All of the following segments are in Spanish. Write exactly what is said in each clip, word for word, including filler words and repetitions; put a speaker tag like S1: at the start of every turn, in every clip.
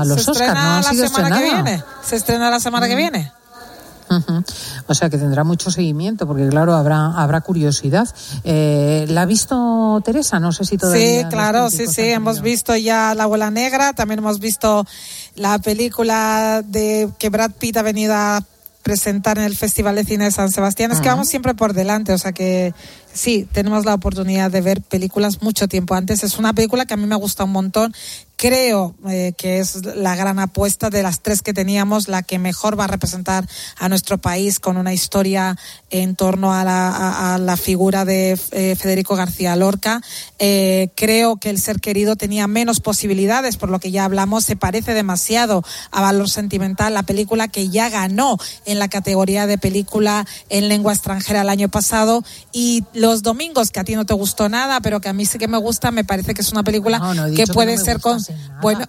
S1: a los Oscars, no ha sido estrenada.
S2: Se estrena la semana que viene. Se estrena la semana mm. que viene.
S1: Uh-huh. O sea que tendrá mucho seguimiento, porque claro, habrá habrá curiosidad. Eh, ¿La ha visto Teresa? No sé si todavía.
S2: Sí, claro, sí, sí. Hemos visto ya La Abuela Negra, también hemos visto la película de que Brad Pitt ha venido a presentar en el Festival de Cine de San Sebastián. Es uh-huh. que vamos siempre por delante, o sea que sí, tenemos la oportunidad de ver películas mucho tiempo antes. Es una película que a mí me gusta un montón. Creo eh, que es la gran apuesta de las tres que teníamos, la que mejor va a representar a nuestro país, con una historia en torno a la, a, a la figura de eh, Federico García Lorca. Eh, creo que El Ser Querido tenía menos posibilidades, por lo que ya hablamos, se parece demasiado a Valor Sentimental, la película que ya ganó en la categoría de película en lengua extranjera el año pasado. Y Los Domingos, que a ti no te gustó nada, pero que a mí sí que me gusta, me parece que es una película no, no que puede que no ser con... Nada. Bueno,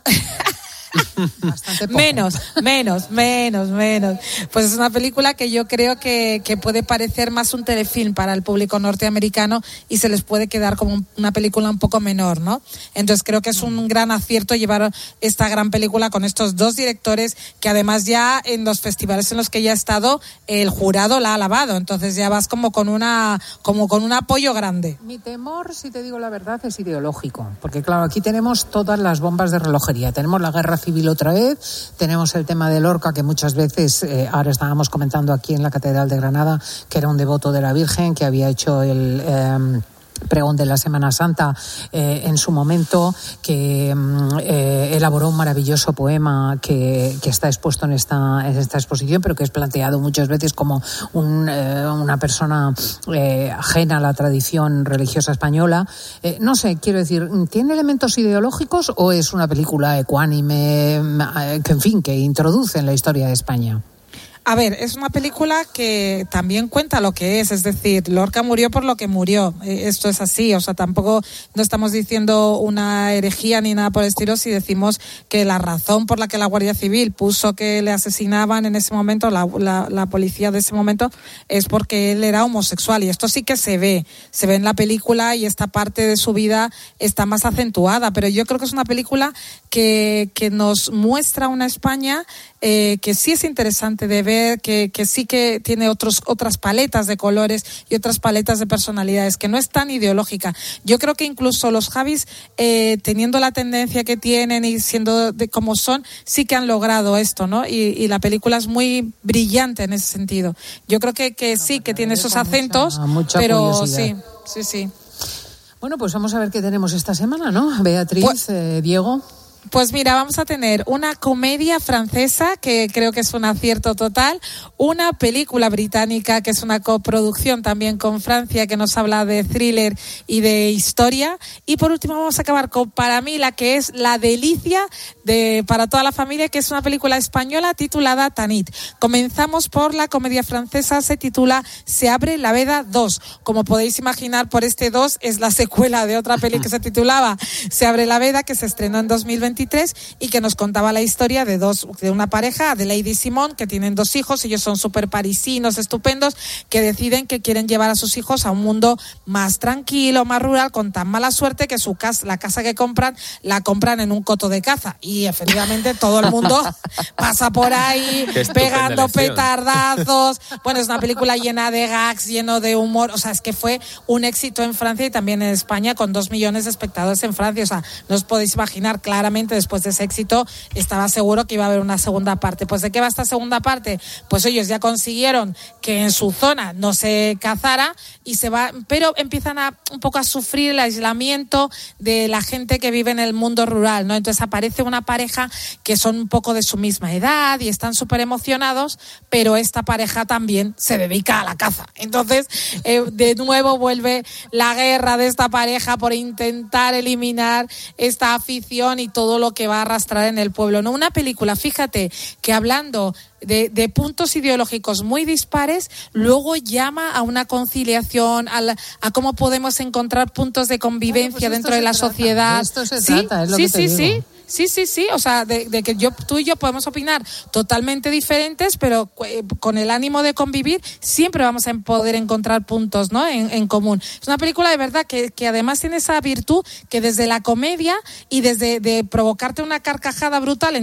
S2: menos, menos, menos, menos. Pues es una película que yo creo que, que puede parecer más un telefilm para el público norteamericano y se les puede quedar como una película un poco menor, ¿no? Entonces creo que es un gran acierto llevar esta gran película con estos dos directores que además ya en los festivales en los que ya ha estado el jurado la ha alabado. Entonces ya vas como con una como con un apoyo grande.
S1: Mi temor, si te digo la verdad, es ideológico, porque claro, aquí tenemos todas las bombas de relojería. Tenemos la guerra civil otra vez, tenemos el tema de Lorca, que muchas veces, eh, ahora estábamos comentando aquí en la Catedral de Granada, que era un devoto de la Virgen, que había hecho el... Eh, pregón de la Semana Santa eh, en su momento, que eh, elaboró un maravilloso poema que, que está expuesto en esta, en esta exposición, pero que es planteado muchas veces como un, eh, una persona eh, ajena a la tradición religiosa española. Eh, no sé, quiero decir, ¿tiene elementos ideológicos o es una película ecuánime eh, que, en fin, que introduce en la historia de España?
S2: A ver, es una película que también cuenta lo que es, es decir, Lorca murió por lo que murió, esto es así, o sea, tampoco no estamos diciendo una herejía ni nada por el estilo si decimos que la razón por la que la Guardia Civil puso que le asesinaban en ese momento, la, la, la policía de ese momento, es porque él era homosexual, y esto sí que se ve, se ve en la película y esta parte de su vida está más acentuada, pero yo creo que es una película que, que nos muestra una España eh, que sí es interesante de ver, Que, que sí que tiene otros, otras paletas de colores y otras paletas de personalidades, que no es tan ideológica. Yo creo que incluso los Javis, eh, teniendo la tendencia que tienen y siendo de como son, sí que han logrado esto, ¿no? Y, y la película es muy brillante en ese sentido. Yo creo que, que sí, que tiene esos acentos, mucha, mucha pero sí, sí, sí.
S1: Bueno, pues vamos a ver qué tenemos esta semana, ¿no? Beatriz, pues, eh, Diego.
S2: Pues mira, vamos a tener una comedia francesa que creo que es un acierto total, una película británica que es una coproducción también con Francia que nos habla de thriller y de historia, y por último vamos a acabar con, para mí, la que es la delicia de para toda la familia, que es una película española titulada Tanit. Comenzamos por la comedia francesa, se titula Se abre la veda dos. Como podéis imaginar, por este dos es la secuela de otra peli que se titulaba Se abre la veda, que se estrenó en dos mil veintitrés y que nos contaba la historia de dos de una pareja, Adelaide y Simón, que tienen dos hijos. Ellos son súper parisinos, estupendos, que deciden que quieren llevar a sus hijos a un mundo más tranquilo, más rural, con tan mala suerte que su casa, la casa que compran, la compran en un coto de caza. Y efectivamente todo el mundo pasa por ahí pegando petardazos. Bueno, es una película llena de gags, lleno de humor. O sea, es que fue un éxito en Francia y también en España, con dos millones de espectadores en Francia. O sea, no os podéis imaginar, claramente después de ese éxito estaba seguro que iba a haber una segunda parte. Pues ¿de qué va esta segunda parte? Pues ellos ya consiguieron que en su zona no se cazara y se va, pero empiezan a un poco a sufrir el aislamiento de la gente que vive en el mundo rural, ¿no? Entonces aparece una pareja que son un poco de su misma edad y están súper emocionados, pero esta pareja también se dedica a la caza. Entonces eh, de nuevo vuelve la guerra de esta pareja por intentar eliminar esta afición y todo lo que va a arrastrar en el pueblo, ¿no? Una película, fíjate, que hablando de, de puntos ideológicos muy dispares, luego llama a una conciliación, a, la, a cómo podemos encontrar puntos de convivencia bueno, pues dentro de la
S1: trata,
S2: sociedad.
S1: Esto se
S2: ¿Sí?
S1: trata, es lo
S2: sí,
S1: que te
S2: sí,
S1: digo.
S2: sí. Sí, sí, sí, o sea, de, de que yo, tú y yo podemos opinar totalmente diferentes, pero eh, con el ánimo de convivir siempre vamos a poder encontrar puntos, ¿no? en, en común. Es una película de verdad que, que además tiene esa virtud que desde la comedia y desde de provocarte una carcajada brutal